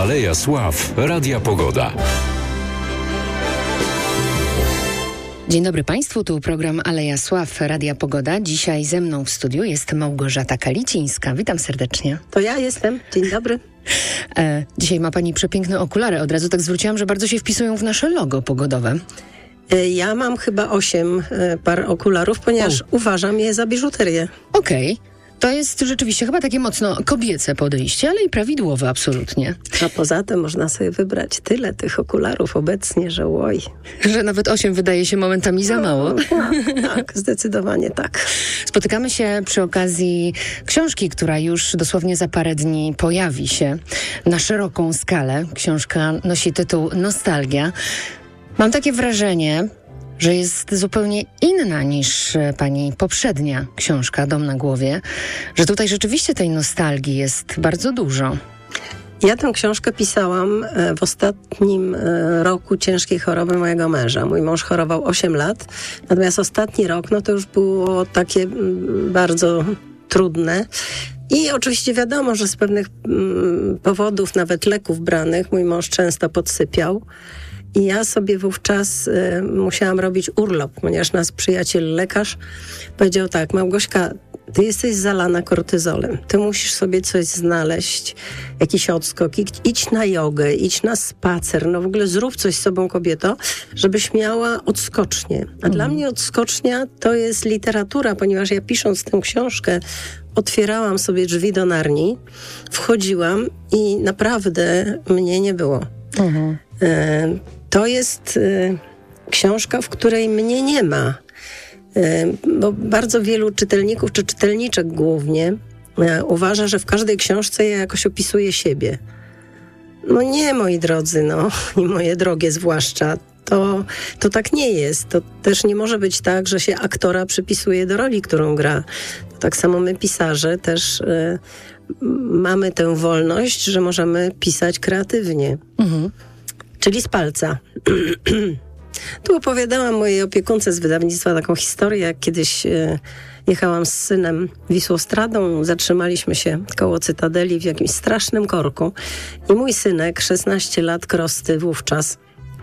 Aleja Sław, Radia Pogoda. Dzień dobry Państwu, tu program Aleja Sław, Radia Pogoda. Dzisiaj ze mną w studiu jest Małgorzata Kalicińska. Witam serdecznie. To ja jestem. Dzień dobry. Dzisiaj ma Pani przepiękne okulary. Od razu tak zwróciłam, że bardzo się wpisują w nasze logo pogodowe. Ja mam chyba 8 par okularów, ponieważ uważam je za biżuterię. Okej. To jest rzeczywiście chyba takie mocno kobiece podejście, ale i prawidłowe absolutnie. A poza tym można sobie wybrać tyle tych okularów obecnie, że oj. Że nawet 8 wydaje się momentami za mało. Tak, zdecydowanie tak. Spotykamy się przy okazji książki, która już dosłownie za parę dni pojawi się na szeroką skalę. Książka nosi tytuł Nostalgia. Mam takie wrażenie, że jest zupełnie inna niż pani poprzednia książka Dom na głowie, że tutaj rzeczywiście tej nostalgii jest bardzo dużo. Ja tę książkę pisałam w ostatnim roku ciężkiej choroby mojego męża. Mój mąż chorował 8 lat, natomiast ostatni rok, to już było takie bardzo trudne. I oczywiście wiadomo, że z pewnych powodów, nawet leków branych, mój mąż często podsypiał. I ja sobie wówczas musiałam robić urlop, ponieważ nasz przyjaciel lekarz powiedział tak: Małgośka, ty jesteś zalana kortyzolem, ty musisz sobie coś znaleźć, jakiś odskok, idź na jogę, idź na spacer, w ogóle zrób coś z sobą, kobieto, żebyś miała odskocznię. A dla mnie odskocznia to jest literatura, ponieważ ja pisząc tę książkę otwierałam sobie drzwi do Narni, wchodziłam i naprawdę mnie nie było. To jest książka, w której mnie nie ma, bo bardzo wielu czytelników, czy czytelniczek głównie, uważa, że w każdej książce ja jakoś opisuję siebie. Nie, moi drodzy, i moje drogie zwłaszcza, to tak nie jest. To też nie może być tak, że się aktora przypisuje do roli, którą gra. To tak samo my, pisarze, też mamy tę wolność, że możemy pisać kreatywnie. Czyli z palca. Tu opowiadałam mojej opiekunce z wydawnictwa taką historię, jak kiedyś jechałam z synem Wisłostradą, zatrzymaliśmy się koło Cytadeli w jakimś strasznym korku i mój synek, 16 lat, Krosty wówczas,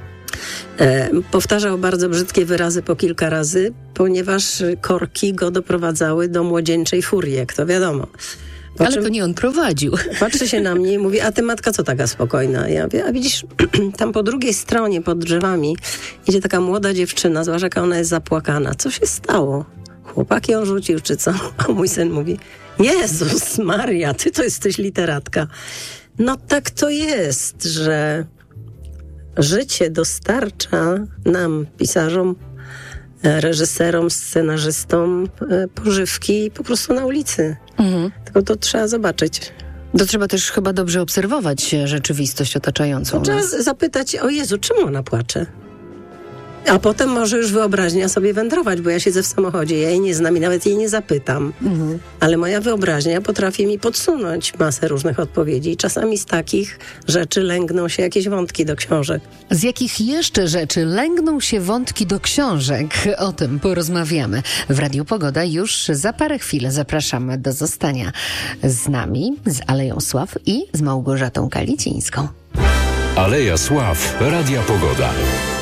powtarzał bardzo brzydkie wyrazy po kilka razy, ponieważ korki go doprowadzały do młodzieńczej furii, jak to wiadomo. Ale to nie on prowadził. Patrzy się na mnie i mówi: a ty, matka, co taka spokojna? Ja mówię: a widzisz, tam po drugiej stronie, pod drzewami, idzie taka młoda dziewczyna, zobacz, jaka ona jest zapłakana. Co się stało? Chłopak ją rzucił, czy co? A mój syn mówi: Jezus Maria, ty to jesteś literatka. Tak to jest, że życie dostarcza nam, pisarzom, reżyserom, scenarzystom, pożywki po prostu na ulicy. Tylko to trzeba zobaczyć. To trzeba też chyba dobrze obserwować rzeczywistość otaczającą nas. Trzeba zapytać: o Jezu, czemu ona płacze? A potem może już wyobraźnia sobie wędrować, bo ja siedzę w samochodzie, ja jej nie znam i nawet jej nie zapytam. Ale moja wyobraźnia potrafi mi podsunąć masę różnych odpowiedzi i czasami z takich rzeczy lęgną się jakieś wątki do książek. Z jakich jeszcze rzeczy lęgną się wątki do książek? O tym porozmawiamy. W Radiu Pogoda już za parę chwil zapraszamy do zostania z nami, z Aleją Sław i z Małgorzatą Kalicińską. Aleja Sław, Radia Pogoda.